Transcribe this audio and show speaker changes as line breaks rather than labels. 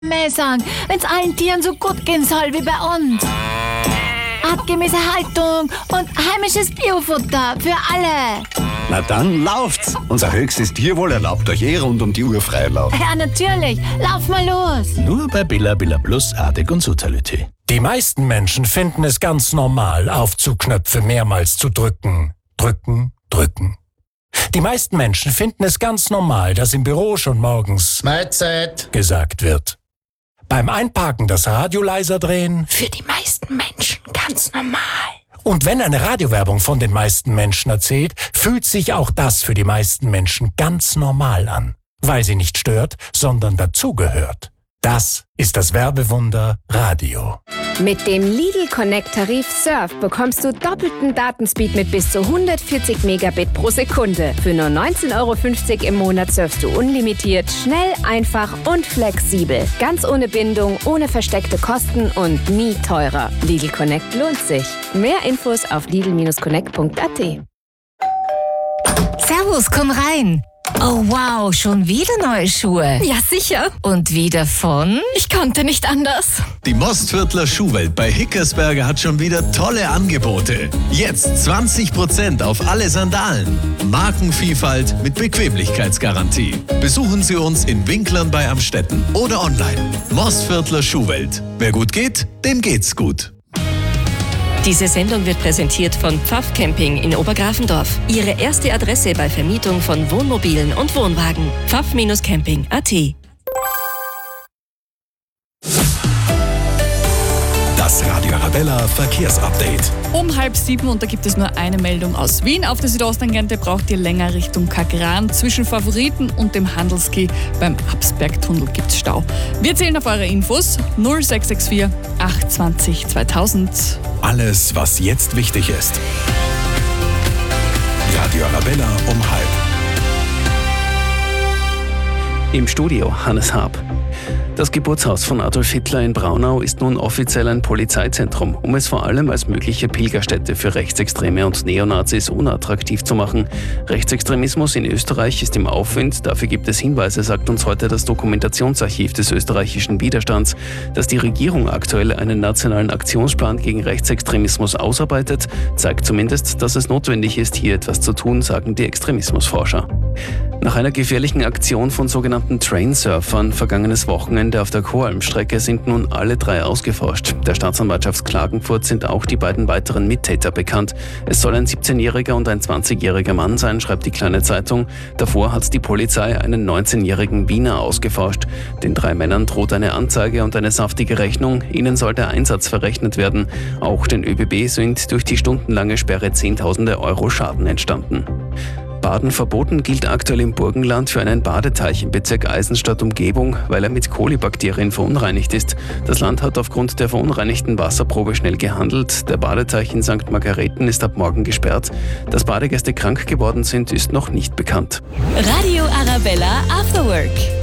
mehr sagen, wenn's allen Tieren so gut gehen soll wie bei uns. Artgemäße Haltung und heimisches Biofutter für alle.
Na dann lauft's. Unser höchstes Tierwohl erlaubt euch rund um die Uhr Freilauf.
Ja, natürlich. Lauf mal los.
Nur bei Billa Plus, Artig und Sutality.
Die meisten Menschen finden es ganz normal, Aufzugknöpfe mehrmals zu drücken. Drücken, drücken. Die meisten Menschen finden es ganz normal, dass im Büro schon morgens
Mahlzeit
gesagt wird. Beim Einparken das Radio leiser drehen.
Für die meisten Menschen ganz normal.
Und wenn eine Radiowerbung von den meisten Menschen erzählt, fühlt sich auch das für die meisten Menschen ganz normal an. Weil sie nicht stört, sondern dazugehört. Das ist das Werbewunder Radio.
Mit dem Lidl Connect Tarif Surf bekommst du doppelten Datenspeed mit bis zu 140 Megabit pro Sekunde. Für nur 19,50 € im Monat surfst du unlimitiert, schnell, einfach und flexibel. Ganz ohne Bindung, ohne versteckte Kosten und nie teurer. Lidl Connect lohnt sich. Mehr Infos auf lidl-connect.at.
Servus, komm rein. Oh wow, schon wieder neue Schuhe.
Ja, sicher.
Und wieder von?
Ich konnte nicht anders.
Die Mostviertler Schuhwelt bei Hickersberger hat schon wieder tolle Angebote. Jetzt 20% auf alle Sandalen. Markenvielfalt mit Bequemlichkeitsgarantie. Besuchen Sie uns in Winklern bei Amstetten oder online. Mostviertler Schuhwelt. Wer gut geht, dem geht's gut.
Diese Sendung wird präsentiert von Pfaff Camping in Obergrafendorf. Ihre erste Adresse bei Vermietung von Wohnmobilen und Wohnwagen. pfaff-camping.at.
Das Radio Arabella Verkehrsupdate.
Um 6:30 und da gibt es nur eine Meldung aus Wien. Auf der Südosttangente braucht ihr länger Richtung Kagran. Zwischen Favoriten und dem Handelski beim Absbergtunnel gibt's Stau. Wir zählen auf eure Infos 0664 820 2000.
Alles, was jetzt wichtig ist. Radio Arabella um 6:30.
Im Studio Hannes Haab. Das Geburtshaus von Adolf Hitler in Braunau ist nun offiziell ein Polizeizentrum, um es vor allem als mögliche Pilgerstätte für Rechtsextreme und Neonazis unattraktiv zu machen. Rechtsextremismus in Österreich ist im Aufwind. Dafür gibt es Hinweise, sagt uns heute das Dokumentationsarchiv des österreichischen Widerstands. Dass die Regierung aktuell einen nationalen Aktionsplan gegen Rechtsextremismus ausarbeitet, zeigt zumindest, dass es notwendig ist, hier etwas zu tun, sagen die Extremismusforscher. Nach einer gefährlichen Aktion von sogenannten Trainsurfern vergangenes Wochenende auf der Choralmstrecke sind nun alle 3 ausgeforscht. Der Staatsanwaltschaft Klagenfurt sind auch die beiden weiteren Mittäter bekannt. Es soll ein 17-jähriger und ein 20-jähriger Mann sein, schreibt die Kleine Zeitung. Davor hat die Polizei einen 19-jährigen Wiener ausgeforscht. Den 3 Männern droht eine Anzeige und eine saftige Rechnung. Ihnen soll der Einsatz verrechnet werden. Auch den ÖBB sind durch die stundenlange Sperre Zehntausende Euro Schaden entstanden. Baden verboten gilt aktuell im Burgenland für einen Badeteich im Bezirk Eisenstadt-Umgebung, weil er mit Kolibakterien verunreinigt ist. Das Land hat aufgrund der verunreinigten Wasserprobe schnell gehandelt. Der Badeteich in St. Margareten ist ab morgen gesperrt. Dass Badegäste krank geworden sind, ist noch nicht bekannt.
Radio Arabella After Work.